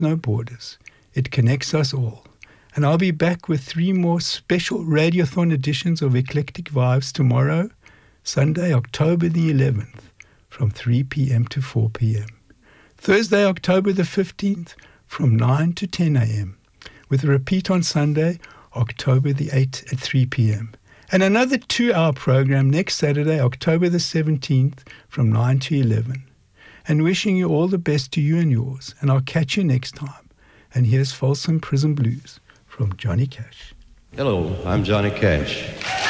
no borders. It connects us all. And I'll be back with 3 more special Radiothon editions of Eclectic Vibes tomorrow, Sunday, October the 11th, from 3 p.m. to 4 p.m. Thursday, October the 15th, from 9 to 10 a.m., with a repeat on Sunday, October the 8th at 3 p.m. And another 2-hour program next Saturday, October the 17th, from 9 to 11. And wishing you all the best to you and yours. And I'll catch you next time. And here's Folsom Prison Blues from Johnny Cash. Hello, I'm Johnny Cash.